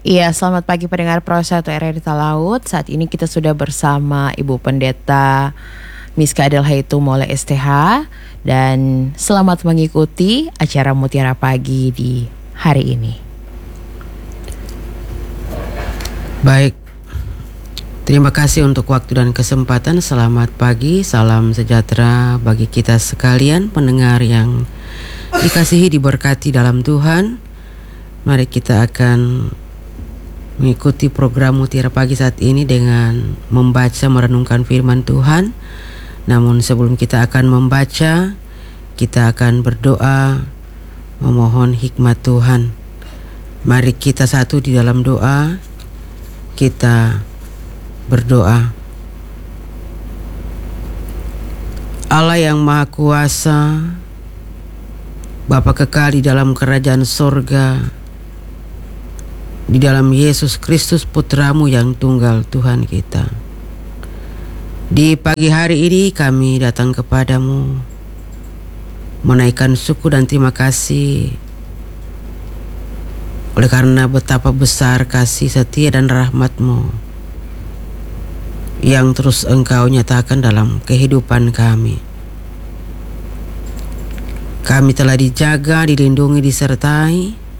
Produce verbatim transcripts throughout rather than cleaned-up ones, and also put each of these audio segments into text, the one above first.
Iya, selamat pagi pendengar Pro satu R R I Talaut. Saat ini kita sudah bersama Ibu Pendeta Miska Adelhaitu Mola S T H. Dan selamat mengikuti acara Mutiara Pagi di hari ini. Baik, terima kasih untuk waktu dan kesempatan. Selamat pagi, salam sejahtera bagi kita sekalian pendengar yang dikasihi, diberkati dalam Tuhan. Mari kita akan mengikuti program Mutiara Pagi saat ini dengan membaca merenungkan firman Tuhan. Namun sebelum kita akan membaca, kita akan berdoa memohon hikmat Tuhan. Mari kita satu di dalam doa. Kita berdoa. Allah yang Maha Kuasa, Bapa kekal di dalam kerajaan sorga, di dalam Yesus Kristus Putramu yang tunggal Tuhan kita. Di pagi hari ini kami datang kepadamu, menaikkan syukur dan terima kasih oleh karena betapa besar kasih setia dan rahmat-Mu yang terus Engkau nyatakan dalam kehidupan kami. Kami telah dijaga, dilindungi, disertai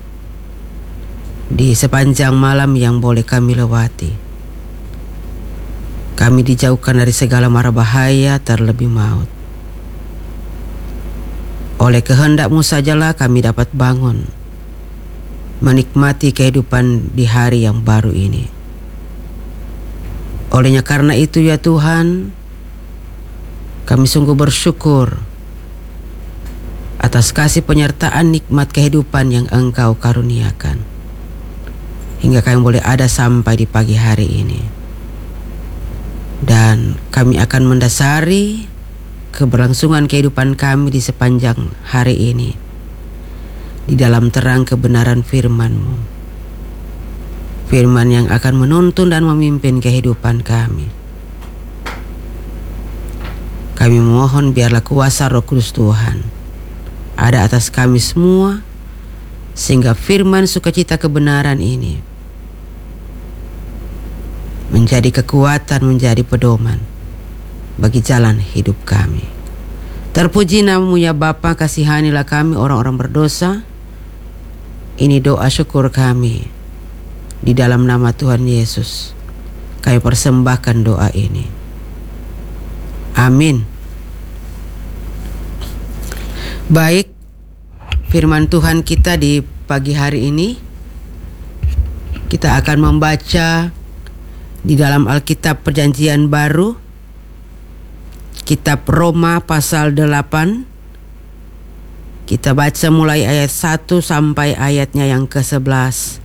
di sepanjang malam yang boleh kami lewati. Kami dijauhkan dari segala mara bahaya terlebih maut. Oleh kehendak-Mu sajalah kami dapat bangun, menikmati kehidupan di hari yang baru ini. Olehnya karena itu ya Tuhan, kami sungguh bersyukur atas kasih penyertaan nikmat kehidupan yang Engkau karuniakan, hingga kami boleh ada sampai di pagi hari ini. Dan kami akan mendasari keberlangsungan kehidupan kami di sepanjang hari ini di dalam terang kebenaran firman-Mu. Firman yang akan menuntun dan memimpin kehidupan kami. Kami mohon biarlah kuasa Roh Kudus Tuhan ada atas kami semua, sehingga firman sukacita kebenaran ini menjadi kekuatan, menjadi pedoman bagi jalan hidup kami. Terpuji nama-Mu ya Bapa, kasihanilah kami orang-orang berdosa. Ini doa syukur kami di dalam nama Tuhan Yesus. Kami persembahkan doa ini. Amin. Baik, firman Tuhan kita di pagi hari ini, kita akan membaca di dalam Alkitab Perjanjian Baru, kitab Roma pasal delapan. Kita baca mulai ayat satu sampai ayatnya yang kesebelas.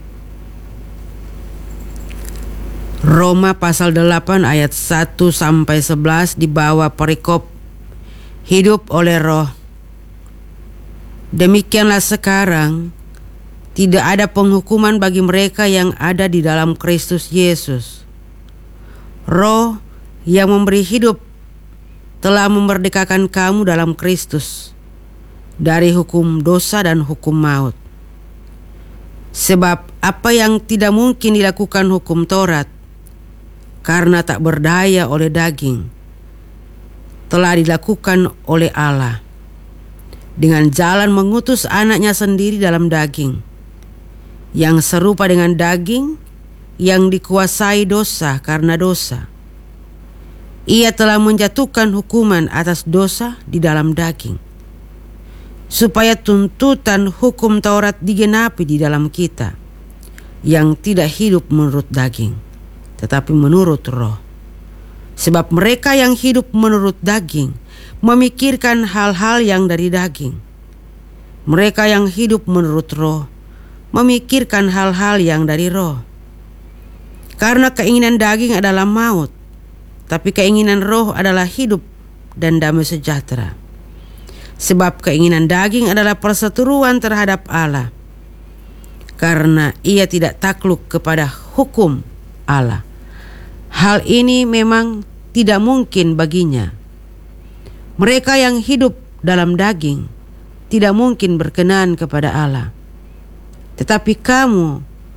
Roma pasal delapan ayat satu sampai sebelas di bawah perikop hidup oleh Roh. Demikianlah sekarang tidak ada penghukuman bagi mereka yang ada di dalam Kristus Yesus. Roh yang memberi hidup telah memerdekakan kamu dalam Kristus dari hukum dosa dan hukum maut. Sebab apa yang tidak mungkin dilakukan hukum Taurat karena tak berdaya oleh daging, telah dilakukan oleh Allah dengan jalan mengutus anaknya sendiri dalam daging, yang serupa dengan daging, yang dikuasai dosa karena dosa. Ia telah menjatuhkan hukuman atas dosa di dalam daging, supaya tuntutan hukum Taurat digenapi di dalam kita, yang tidak hidup menurut daging, tetapi menurut Roh. Sebab mereka yang hidup menurut daging memikirkan hal-hal yang dari daging. Mereka yang hidup menurut Roh memikirkan hal-hal yang dari Roh. Karena keinginan daging adalah maut, tapi keinginan Roh adalah hidup dan damai sejahtera. Sebab keinginan daging adalah perseteruan terhadap Allah, karena ia tidak takluk kepada hukum Allah. Hal ini memang tidak mungkin baginya. Mereka yang hidup dalam daging tidak mungkin berkenan kepada Allah. Tetapi kamu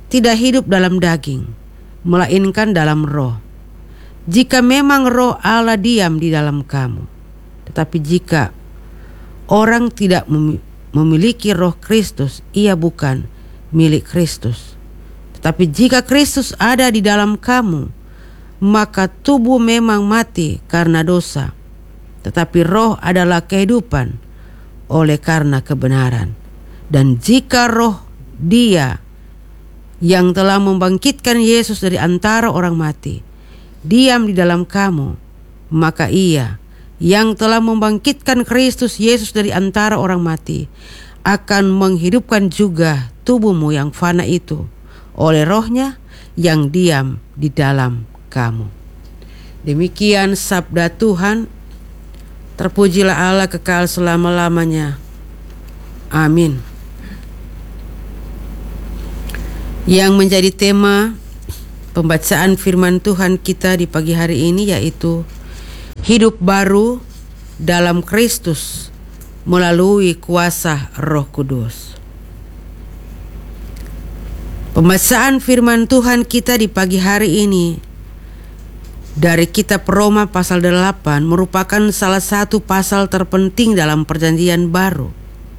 tidak hidup dalam daging, melainkan dalam roh. Jika memang roh Allah diam di dalam kamu. Tetapi jika orang tidak memiliki roh Kristus, ia bukan milik Kristus. Tetapi jika Kristus ada di dalam kamu, maka tubuh memang mati karena dosa, tetapi roh adalah kehidupan oleh karena kebenaran. Dan jika roh Dia yang telah membangkitkan Yesus dari antara orang mati diam di dalam kamu, maka Ia yang telah membangkitkan Kristus Yesus dari antara orang mati akan menghidupkan juga tubuhmu yang fana itu oleh rohnya yang diam di dalam kamu. Demikian sabda Tuhan. Terpujilah Allah kekal selama-lamanya. Amin. Yang menjadi tema pembacaan firman Tuhan kita di pagi hari ini yaitu hidup baru dalam Kristus melalui kuasa Roh Kudus. Pembacaan firman Tuhan kita di pagi hari ini dari kitab Roma pasal delapan merupakan salah satu pasal terpenting dalam perjanjian baru,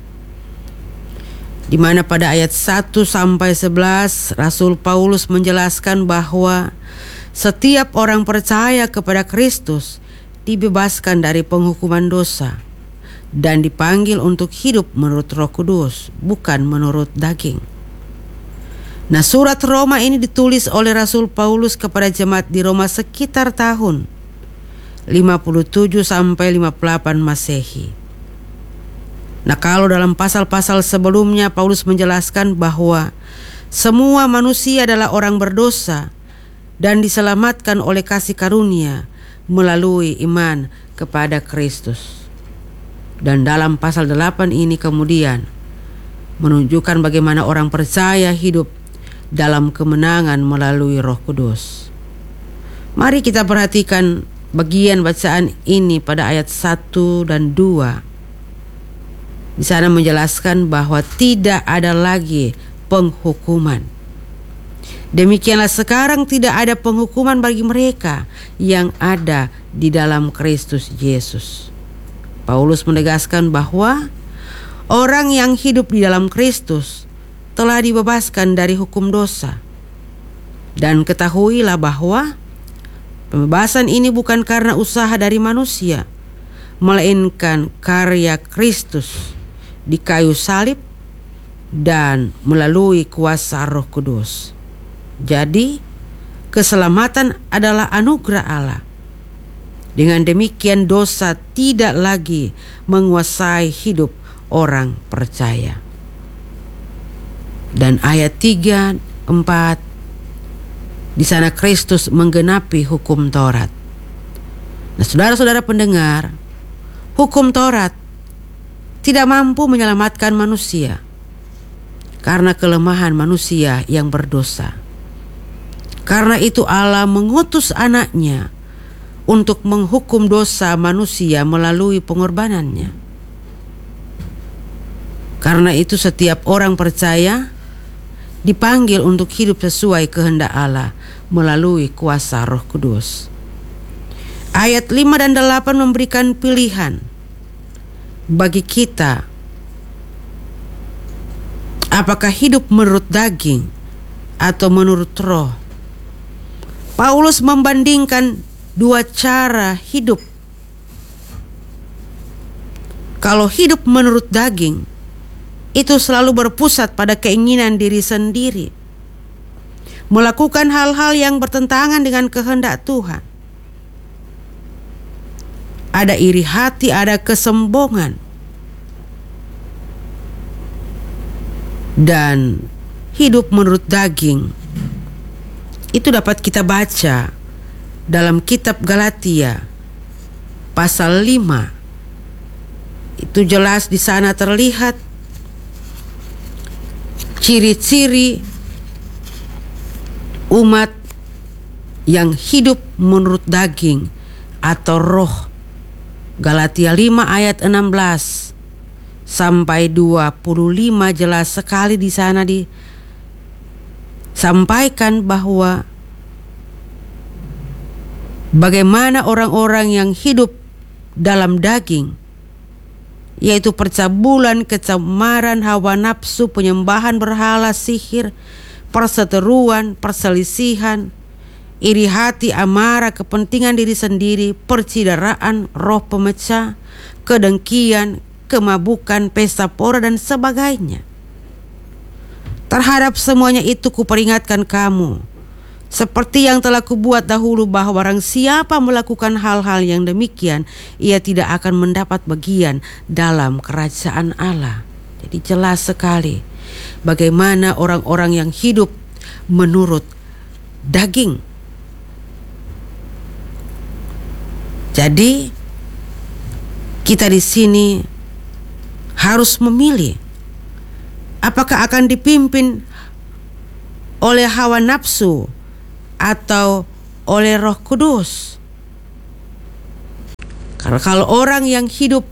di mana pada ayat satu sampai sebelas Rasul Paulus menjelaskan bahwa setiap orang percaya kepada Kristus dibebaskan dari penghukuman dosa dan dipanggil untuk hidup menurut Roh Kudus, bukan menurut daging. Nah, surat Roma ini ditulis oleh Rasul Paulus kepada jemaat di Roma sekitar tahun lima puluh tujuh sampai lima puluh delapan Masehi. Nah, kalau dalam pasal-pasal sebelumnya Paulus menjelaskan bahwa semua manusia adalah orang berdosa dan diselamatkan oleh kasih karunia melalui iman kepada Kristus. Dan dalam pasal delapan ini kemudian menunjukkan bagaimana orang percaya hidup dalam kemenangan melalui Roh Kudus. Mari kita perhatikan bagian bacaan ini pada ayat satu dan dua. Di sana menjelaskan bahwa tidak ada lagi penghukuman. Demikianlah sekarang tidak ada penghukuman bagi mereka yang ada di dalam Kristus Yesus. Paulus menegaskan bahwa orang yang hidup di dalam Kristus telah dibebaskan dari hukum dosa. Dan ketahuilah bahwa pembebasan ini bukan karena usaha dari manusia, melainkan karya Kristus di kayu salib dan melalui kuasa Roh Kudus. Jadi, keselamatan adalah anugerah Allah. Dengan demikian dosa tidak lagi menguasai hidup orang percaya. Dan ayat tiga, empat, di sana Kristus menggenapi hukum Taurat. Nah, saudara-saudara pendengar, hukum Taurat tidak mampu menyelamatkan manusia karena kelemahan manusia yang berdosa. Karena itu Allah mengutus anaknya untuk menghukum dosa manusia melalui pengorbanannya. Karena itu setiap orang percaya dipanggil untuk hidup sesuai kehendak Allah melalui kuasa Roh Kudus. Ayat lima dan delapan memberikan pilihan bagi kita, apakah hidup menurut daging atau menurut roh. Paulus membandingkan dua cara hidup. Kalau hidup menurut daging, itu selalu berpusat pada keinginan diri sendiri, melakukan hal-hal yang bertentangan dengan kehendak Tuhan. Ada iri hati, ada kesombongan, dan hidup menurut daging itu dapat kita baca dalam kitab Galatia pasal lima. Itu jelas di sana terlihat ciri-ciri umat yang hidup menurut daging atau roh. Galatia lima ayat enam belas sampai dua puluh lima jelas sekali di sana sampaikan bahwa bagaimana orang-orang yang hidup dalam daging, yaitu percabulan, kecemaran, hawa nafsu, penyembahan berhala, sihir, perseteruan, perselisihan, iri hati, amarah, kepentingan diri sendiri, percideraan, roh pemecah, kedengkian, kemabukan, pesta pora dan sebagainya. Terhadap semuanya itu kuperingatkan kamu, seperti yang telah kubuat dahulu, bahwa barang siapa melakukan hal-hal yang demikian, ia tidak akan mendapat bagian dalam kerajaan Allah. Jadi jelas sekali bagaimana orang-orang yang hidup menurut daging. Jadi kita di sini harus memilih apakah akan dipimpin oleh hawa nafsu atau oleh Roh Kudus. Karena kalau orang yang hidup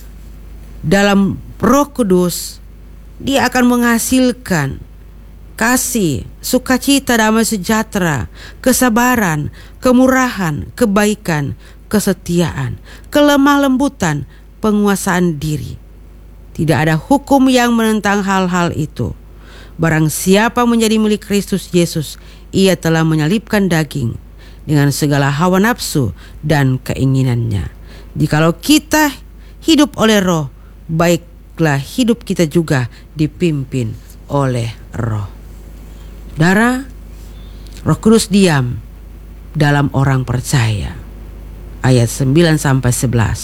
dalam Roh Kudus, dia akan menghasilkan kasih, sukacita, damai sejahtera, kesabaran, kemurahan, kebaikan, kesetiaan, kelemah lembutan, penguasaan diri. Tidak ada hukum yang menentang hal-hal itu. Barang siapa menjadi milik Kristus Yesus, ia telah menyalibkan daging dengan segala hawa nafsu dan keinginannya. Jikalau kita hidup oleh Roh, baiklah hidup kita juga dipimpin oleh Roh. Saudara, Roh Kudus diam dalam orang percaya. Ayat sembilan sampai sebelas.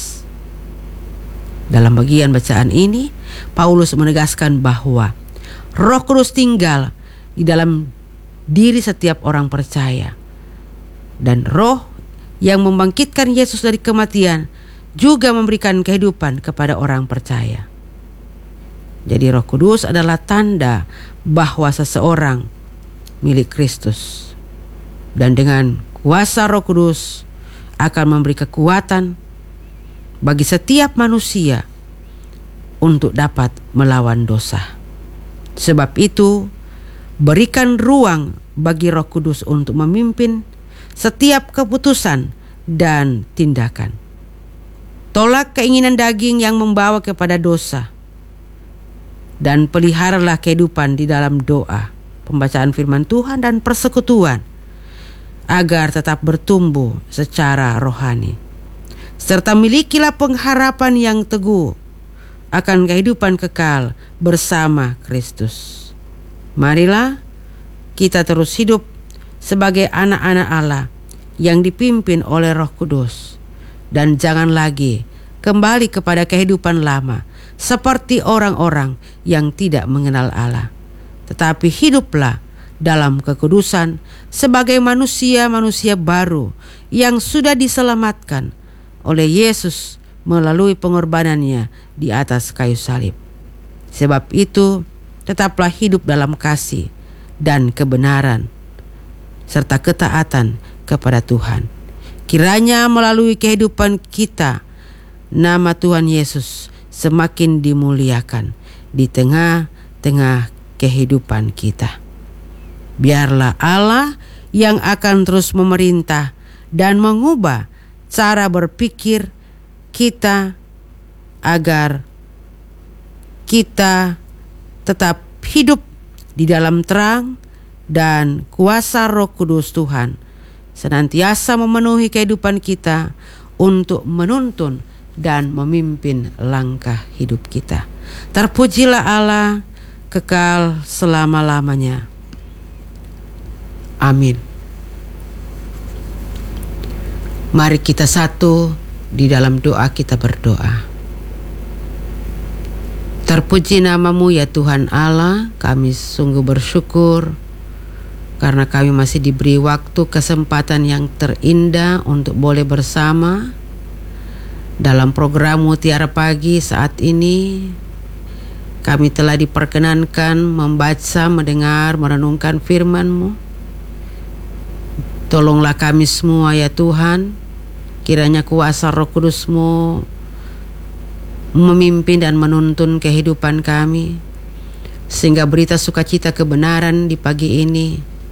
Dalam bagian bacaan ini, Paulus menegaskan bahwa Roh Kudus tinggal di dalam diri setiap orang percaya. Dan Roh yang membangkitkan Yesus dari kematian juga memberikan kehidupan kepada orang percaya. Jadi Roh Kudus adalah tanda bahwa seseorang milik Kristus. Dan dengan kuasa Roh Kudus akan memberi kekuatan bagi setiap manusia untuk dapat melawan dosa. Sebab itu, berikan ruang bagi Roh Kudus untuk memimpin setiap keputusan dan tindakan. Tolak keinginan daging yang membawa kepada dosa, dan peliharalah kehidupan di dalam doa, pembacaan firman Tuhan dan persekutuan, agar tetap bertumbuh secara rohani. Serta milikilah pengharapan yang teguh akan kehidupan kekal bersama Kristus. Marilah kita terus hidup sebagai anak-anak Allah yang dipimpin oleh Roh Kudus, dan jangan lagi kembali kepada kehidupan lama seperti orang-orang yang tidak mengenal Allah, tetapi hiduplah dalam kekudusan sebagai manusia-manusia baru yang sudah diselamatkan oleh Yesus melalui pengorbanannya di atas kayu salib. Sebab itu, tetaplah hidup dalam kasih dan kebenaran serta ketaatan kepada Tuhan. Kiranya melalui kehidupan kita, nama Tuhan Yesus semakin dimuliakan di tengah-tengah kehidupan kita. Biarlah Allah yang akan terus memerintah dan mengubah cara berpikir kita agar kita tetap hidup di dalam terang dan kuasa Roh Kudus Tuhan senantiasa memenuhi kehidupan kita untuk menuntun dan memimpin langkah hidup kita. Terpujilah Allah kekal selama-lamanya. Amin. Mari kita satu di dalam doa, kita berdoa. Terpuji namamu ya Tuhan Allah, kami sungguh bersyukur karena kami masih diberi waktu kesempatan yang terindah untuk boleh bersama dalam program Mutiara Pagi saat ini. Kami telah diperkenankan membaca, mendengar, merenungkan firman-Mu. Tolonglah kami semua ya Tuhan, kiranya kuasa Roh Kudus-Mu memimpin dan menuntun kehidupan kami, sehingga berita sukacita kebenaran di pagi ini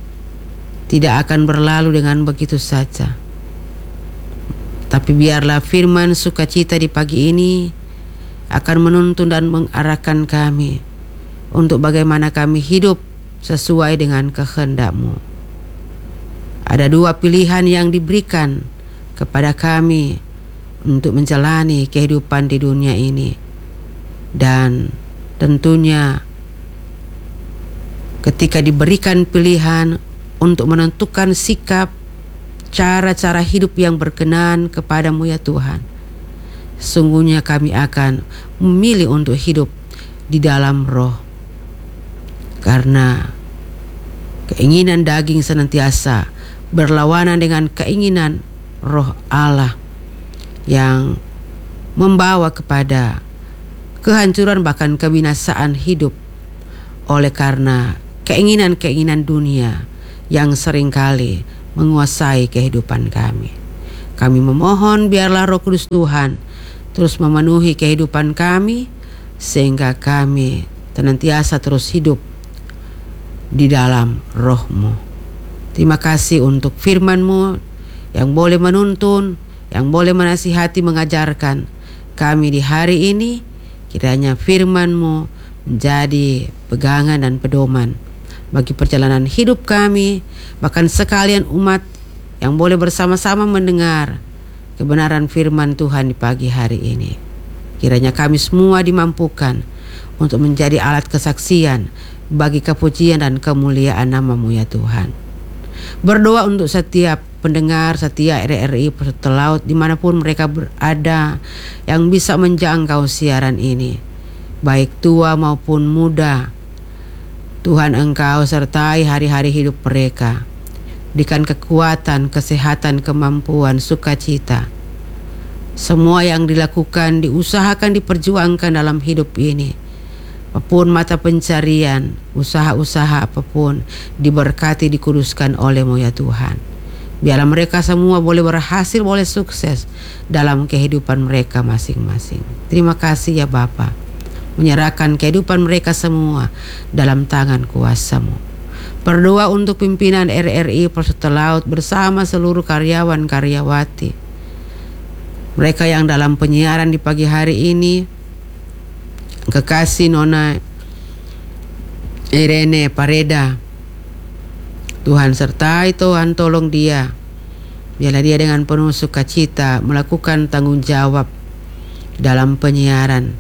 tidak akan berlalu dengan begitu saja. Tapi biarlah firman sukacita di pagi ini akan menuntun dan mengarahkan kami untuk bagaimana kami hidup sesuai dengan kehendak-Mu. Ada dua pilihan yang diberikan kepada kami untuk menjalani kehidupan di dunia ini. Dan tentunya ketika diberikan pilihan untuk menentukan sikap, cara-cara hidup yang berkenan kepadamu ya Tuhan, sungguhnya kami akan memilih untuk hidup di dalam roh. Karena keinginan daging senantiasa berlawanan dengan keinginan roh Allah yang membawa kepada kehancuran bahkan kebinasaan hidup oleh karena keinginan-keinginan dunia yang seringkali menguasai kehidupan kami. Kami memohon biarlah Roh Kudus Tuhan terus memenuhi kehidupan kami sehingga kami senantiasa terus hidup di dalam roh-Mu. Terima kasih untuk firman-Mu yang boleh menuntun, yang boleh menasihati, mengajarkan kami di hari ini. Kiranya firman-Mu menjadi pegangan dan pedoman bagi perjalanan hidup kami, bahkan sekalian umat yang boleh bersama-sama mendengar kebenaran firman Tuhan di pagi hari ini. Kiranya kami semua dimampukan untuk menjadi alat kesaksian bagi kepujian dan kemuliaan nama-Mu ya Tuhan. Berdoa untuk setiap pendengar setia R R I Persekutuan Laut dimanapun mereka berada yang bisa menjangkau siaran ini, baik tua maupun muda. Tuhan Engkau sertai hari-hari hidup mereka. Berikan kekuatan, kesehatan, kemampuan, sukacita. Semua yang dilakukan, diusahakan, diperjuangkan dalam hidup ini, apapun mata pencarian, usaha-usaha apapun, diberkati, dikuduskan oleh-Mu ya Tuhan. Biarlah mereka semua boleh berhasil, boleh sukses dalam kehidupan mereka masing-masing. Terima kasih ya Bapa, menyerahkan kehidupan mereka semua dalam tangan kuasa-Mu. Berdoa untuk pimpinan R R I Persekutuan Laut bersama seluruh karyawan-karyawati, mereka yang dalam penyiaran di pagi hari ini. Kekasih Nona Irene Pareda, Tuhan sertai, Tuhan tolong dia. Biarlah dia dengan penuh sukacita melakukan tanggung jawab dalam penyiaran,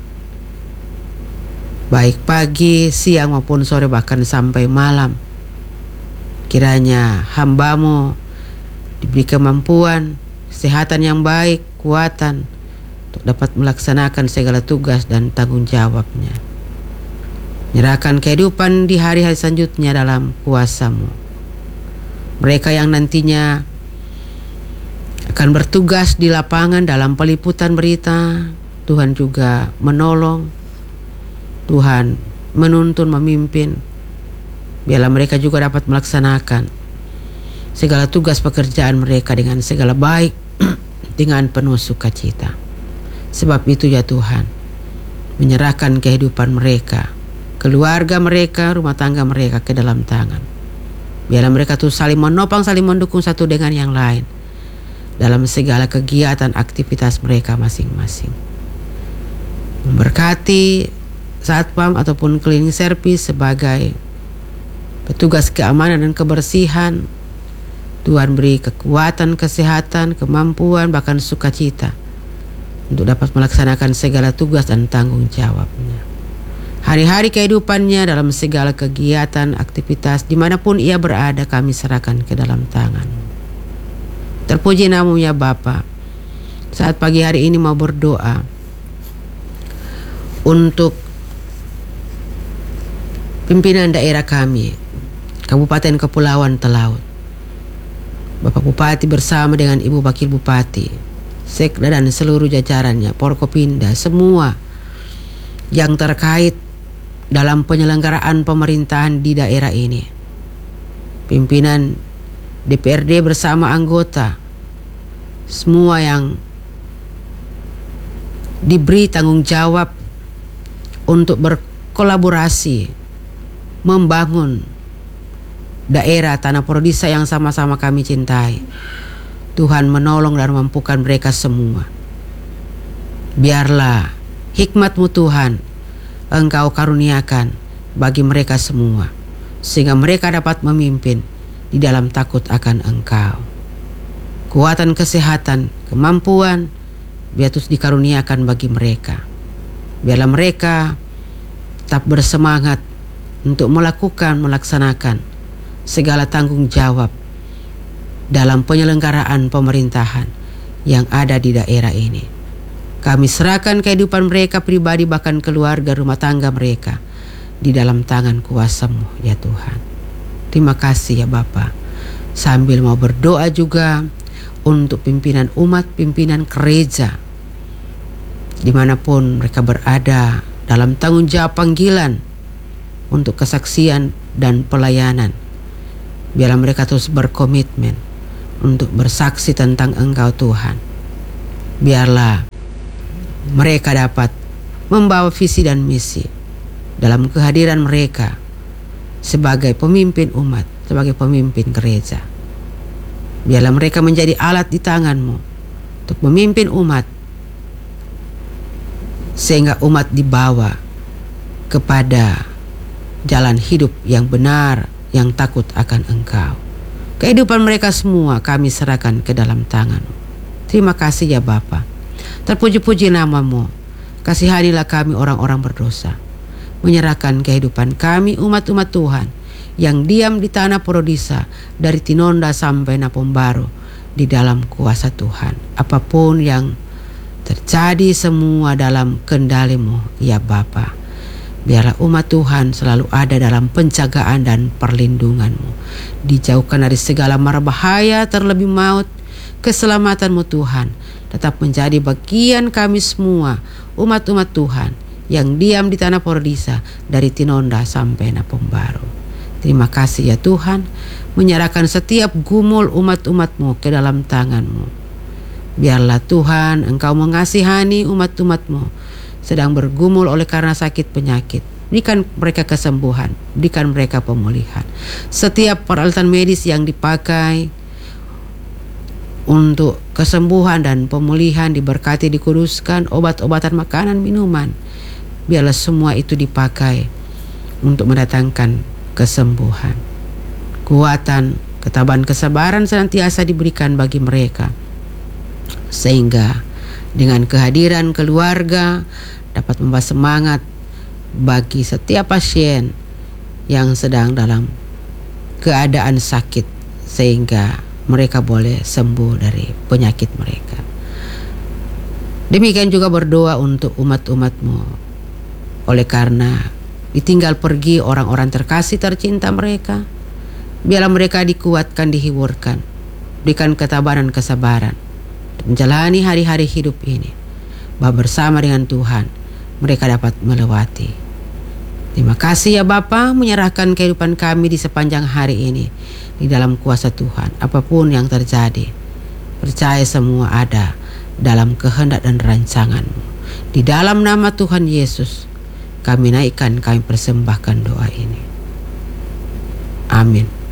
baik pagi, siang maupun sore bahkan sampai malam. Kiranya hamba-Mu diberi kemampuan, kesehatan yang baik, kekuatan untuk dapat melaksanakan segala tugas dan tanggung jawabnya. Nyerahkan kehidupan di hari-hari selanjutnya dalam kuasa-Mu. Mereka yang nantinya akan bertugas di lapangan dalam peliputan berita, Tuhan juga menolong, Tuhan menuntun, memimpin. Biarlah mereka juga dapat melaksanakan segala tugas pekerjaan mereka dengan segala baik, dengan penuh sukacita. Sebab itu ya Tuhan, menyerahkan kehidupan mereka, keluarga mereka, rumah tangga mereka ke dalam tangan. Biarlah mereka tuh saling menopang, saling mendukung satu dengan yang lain dalam segala kegiatan aktivitas mereka masing-masing. Memberkati satpam ataupun cleaning service sebagai petugas keamanan dan kebersihan. Tuhan beri kekuatan, kesehatan, kemampuan, bahkan sukacita untuk dapat melaksanakan segala tugas dan tanggung jawabnya. Hari-hari kehidupannya dalam segala kegiatan, aktivitas, dimanapun ia berada, kami serahkan ke dalam tangan. Terpuji nama-Mu ya Bapa. Saat pagi hari ini mau berdoa untuk pimpinan daerah kami, Kabupaten Kepulauan Talaut. Bapak Bupati bersama dengan Ibu Wakil Bupati, Sekda dan seluruh jajarannya, Forkopimda, semua yang terkait dalam penyelenggaraan pemerintahan di daerah ini. Pimpinan D P R D bersama anggota, semua yang diberi tanggung jawab untuk berkolaborasi membangun daerah tanah Prodisa yang sama-sama kami cintai. Tuhan menolong dan mampukan mereka semua. Biarlah hikmat-Mu Tuhan Engkau karuniakan bagi mereka semua, sehingga mereka dapat memimpin di dalam takut akan Engkau. Kuatan kesehatan, kemampuan, biar terus dikaruniakan bagi mereka. Biarlah mereka tetap bersemangat untuk melakukan, melaksanakan segala tanggung jawab dalam penyelenggaraan pemerintahan yang ada di daerah ini. Kami serahkan kehidupan mereka pribadi, bahkan keluarga rumah tangga mereka di dalam tangan kuasa-Mu ya Tuhan. Terima kasih ya Bapa. Sambil mau berdoa juga untuk pimpinan umat, pimpinan gereja, dimanapun mereka berada dalam tanggung jawab panggilan untuk kesaksian dan pelayanan. Biarlah mereka terus berkomitmen untuk bersaksi tentang Engkau Tuhan. Biarlah mereka dapat membawa visi dan misi dalam kehadiran mereka sebagai pemimpin umat, sebagai pemimpin gereja. Biarlah mereka menjadi alat di tangan-Mu untuk memimpin umat, sehingga umat dibawa kepada jalan hidup yang benar, yang takut akan Engkau. Kehidupan mereka semua kami serahkan ke dalam tangan-Mu. Terima kasih ya Bapa. Terpuji-puji nama-Mu. Kasihanilah kami orang-orang berdosa. Menyerahkan kehidupan kami umat-umat Tuhan yang diam di tanah Prodisa dari Tinonda sampai Napombaru di dalam kuasa Tuhan. Apapun yang terjadi semua dalam kendali-Mu ya Bapa. Biarlah umat Tuhan selalu ada dalam penjagaan dan perlindungan-Mu. Dijauhkan dari segala mara bahaya, terlebih maut. Keselamatan-Mu Tuhan tetap menjadi bagian kami semua, umat-umat Tuhan yang diam di tanah Prodisa dari Tinonda sampai Napombaru. Terima kasih ya Tuhan, menyerahkan setiap gumul umat-umat-Mu ke dalam tangan-Mu. Biarlah Tuhan Engkau mengasihani umat-umat-Mu sedang bergumul oleh karena sakit penyakit. Berikan mereka kesembuhan, berikan mereka pemulihan. Setiap peralatan medis yang dipakai untuk kesembuhan dan pemulihan diberkati, dikuduskan, obat-obatan, makanan, minuman. Biarlah semua itu dipakai untuk mendatangkan kesembuhan. Kuatan, ketabahan, kesabaran senantiasa diberikan bagi mereka, sehingga dengan kehadiran keluarga dapat membawa semangat bagi setiap pasien yang sedang dalam keadaan sakit, sehingga mereka boleh sembuh dari penyakit mereka. Demikian juga berdoa untuk umat-umat-Mu, oleh karena ditinggal pergi orang-orang terkasih tercinta mereka. Biarlah mereka dikuatkan, dihiburkan, berikan ketabahan, kesabaran untuk menjalani hari-hari hidup ini, bahwa bersama dengan Tuhan mereka dapat melewati. Terima kasih ya Bapa, menyerahkan kehidupan kami di sepanjang hari ini di dalam kuasa Tuhan. Apapun yang terjadi, percaya semua ada dalam kehendak dan rancangan-Mu. Di dalam nama Tuhan Yesus kami naikkan, kami persembahkan doa ini. Amin.